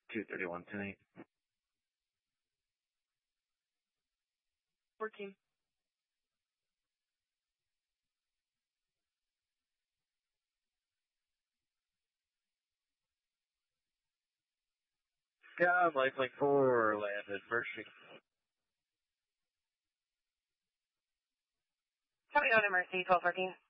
231 tonight. 14. Yeah, Lifelink 4 landed Mercy. Copy on Mercy, 1214.